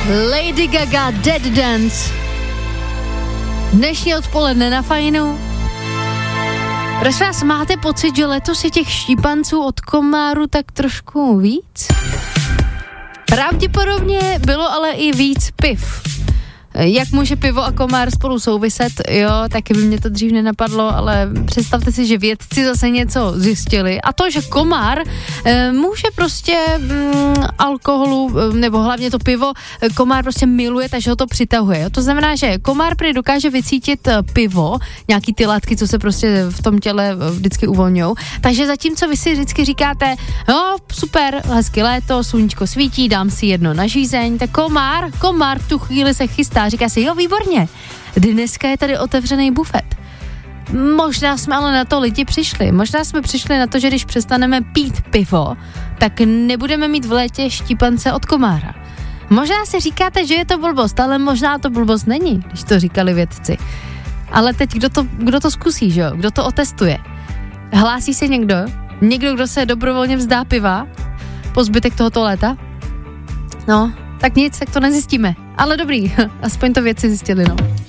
Lady Gaga, Dead Dance. Dnešní odpoledne na Fajnu. Prosím vás, máte pocit, že letos je těch štípanců od komáru tak trošku víc? Pravděpodobně bylo ale i víc piv. Jak může pivo a komár spolu souviset, jo, taky by mě to dřív nenapadlo, ale představte si, že vědci zase něco zjistili. A to, že komár může prostě alkoholu, nebo hlavně to pivo, komár prostě miluje, takže ho to přitahuje. Jo. To znamená, že komár prý dokáže vycítit pivo, nějaký ty látky, co se prostě v tom těle vždycky uvolňujou. Takže zatímco vy si vždycky říkáte, no super, hezky léto, sluníčko svítí, dám si jedno na žízeň, tak komár v tu chvíli se chystá, říká si, jo, výborně, dneska je tady otevřený bufet. Možná jsme ale na to lidi přišli. Možná jsme přišli na to, že když přestaneme pít pivo, tak nebudeme mít v létě štípance od komára. Možná si říkáte, že je to blbost, ale možná to blbost není, když to říkali vědci. Ale teď kdo to zkusí, že jo? Kdo to otestuje? Hlásí se někdo? Někdo, kdo se dobrovolně vzdá piva po zbytek tohoto léta? No, tak nic, tak to nezjistíme. Ale dobrý, aspoň to vědci zjistili, no.